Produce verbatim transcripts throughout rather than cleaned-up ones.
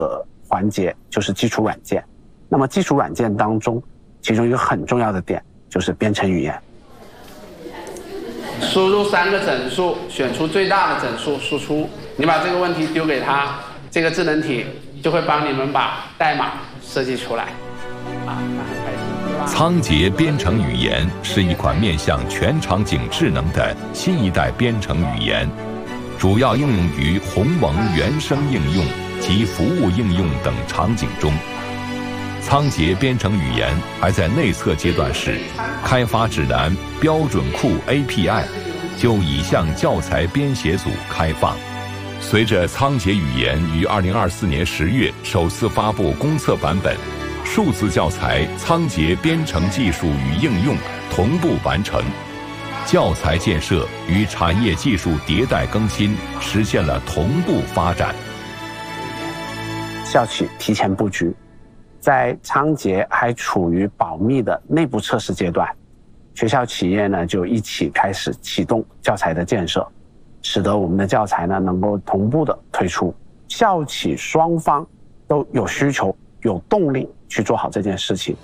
环节就是基础软件。那么基础软件当中，其中一个很重要的点就是编程语言。输入三个整数，选出最大的整数，输出。你把这个问题丢给他，这个智能体就会帮你们把代码设计出来。啊，那很开心。 仓颉编程语言是一款面向全场景智能的新一代编程语言，主要应用于鸿蒙原生应用及服务应用等场景中。仓颉编程语言还在内测阶段时，开发指南标准库 A P I 就已向教材编写组开放。随着仓颉语言于二零二四年十月首次发布公测版本，数字教材仓颉编程技术与应用同步完成，教材建设与产业技术迭代更新实现了同步发展。 校企提前布局，在仓颉还处于保密的内部测试阶段，学校企业呢就一起开始启动教材的建设，使得我们的教材呢能够同步的推出。校企双方都有需求、有动力去做好这件事情。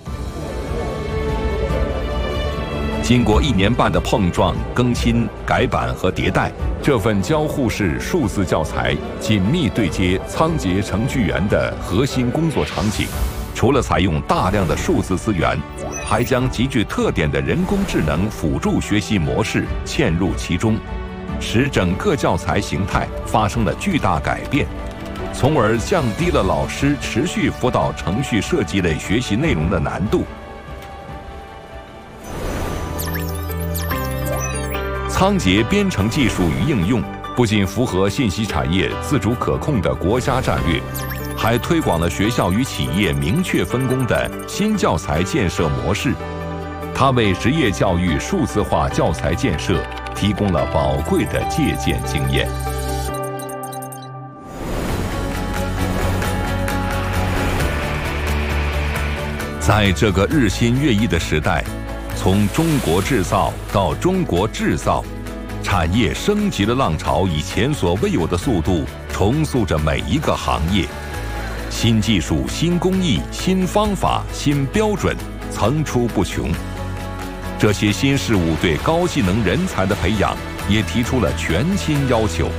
经过一年半的碰撞、更新、改版和迭代，这份交互式数字教材紧密对接仓颉程序员的核心工作场景。除了采用大量的数字资源，还将极具特点的人工智能辅助学习模式嵌入其中，使整个教材形态发生了巨大改变，从而降低了老师持续辅导程序设计类学习内容的难度。仓颉编程技术与应用不仅符合信息产业自主可控的国家战略，还推广了学校与企业明确分工的新教材建设模式。它为职业教育数字化教材建设提供了宝贵的借鉴经验。在这个日新月异的时代，从中国制造到中国制造，产业升级的浪潮以前所未有的速度重塑着每一个行业。新技术、新工艺、新方法、新标准层出不穷。这些新事物对高技能人才的培养也提出了全新要求。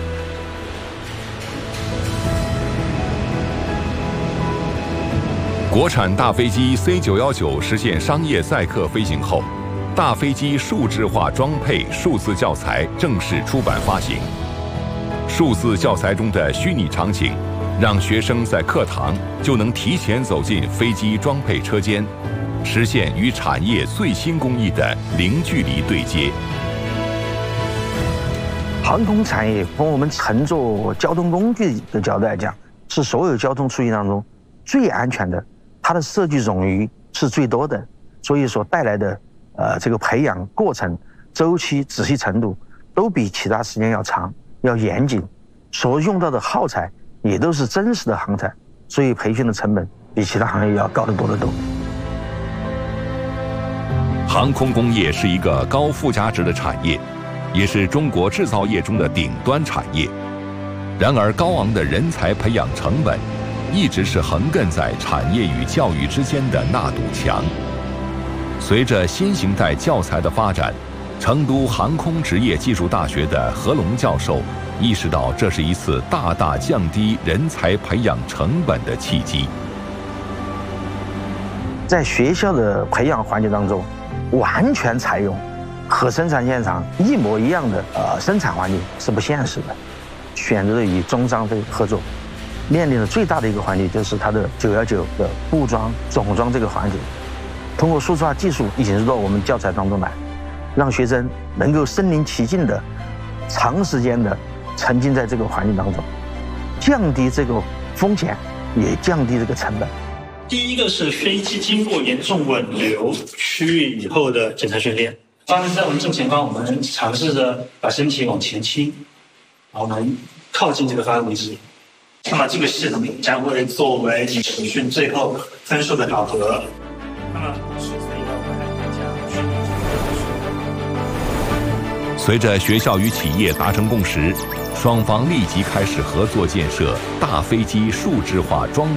国产大飞机 C 九一九实现商业载客飞行后，大飞机数字化装配数字教材正式出版发行。数字教材中的虚拟场景，让学生在课堂就能提前走进飞机装配车间，实现与产业最新工艺的零距离对接。 航空产业从我们乘坐交通工具的角度来讲，是所有交通出行当中最安全的，它的设计冗余是最多的，所以所带来的呃这个培养过程周期仔细程度都比其他时间要长，要严谨，所用到的耗材也都是真实的航材，所以培训的成本比其他行业要高得多得多。 航空工业是一个高附加值的产业，也是中国制造业中的顶端产业。然而，高昂的人才培养成本一直是横亘在产业与教育之间的那堵墙。随着新型态教材的发展，成都航空职业技术大学的何龙教授意识到，这是一次大大降低人才培养成本的契机。 在学校的培养环节当中，完全采用和生产现场一模一样的呃生产环境是不现实的，选择了与中商飞合作，面临的最大的一个环节就是它的九一九的布装总装这个环节，通过数字化技术引入到我们教材当中来，让学生能够身临其境的长时间的沉浸在这个环境当中，降低这个风险，也降低这个成本。 第一个是飞机经过严重稳流区域以后的检测训练，发生在我们正前方，我们尝试着把身体往前倾，然后我们靠近这个发动位置。那么这个系统将会作为你培训最后分数的考核。那么随着学校与企业达成共识，双方立即开始合作建设大飞机数字化装